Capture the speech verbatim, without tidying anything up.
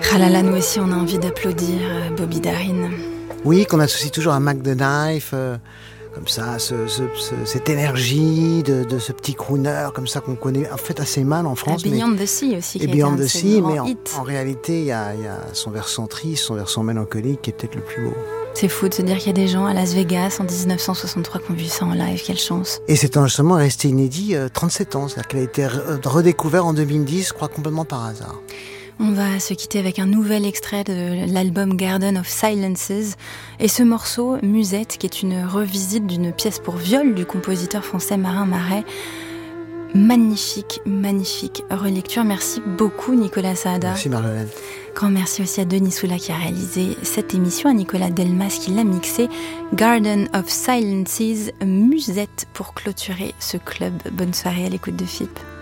Ah là là, nous aussi on a envie d'applaudir Bobby Darin. Oui, qu'on associe toujours à Mac the Knife, euh, comme ça, ce, ce, ce, cette énergie de, de ce petit crooner, comme ça qu'on connaît en fait assez mal en France. Et Beyond mais, the Sea aussi. Et qui Beyond a été the Sea, mais en, hit. en réalité, il y a, y a son versant triste, son versant mélancolique qui est peut-être le plus beau. C'est fou de se dire qu'il y a des gens à Las Vegas en dix-neuf cent soixante-trois qui ont vu ça en live, quelle chance. Et c'est enregistrement resté inédit euh, trente-sept ans, c'est-à-dire qu'il a été redécouvert en deux mille dix, je crois complètement par hasard. On va se quitter avec un nouvel extrait de l'album Garden of Silences et ce morceau, Musette, qui est une revisite d'une pièce pour viol du compositeur français Marin Marais. Magnifique, magnifique relecture. Merci beaucoup Nicolas Saada. Merci Marlène. Grand merci aussi à Denis Soula qui a réalisé cette émission, à Nicolas Delmas qui l'a mixé. Garden of Silences, Musette pour clôturer ce club. Bonne soirée à l'écoute de F I P.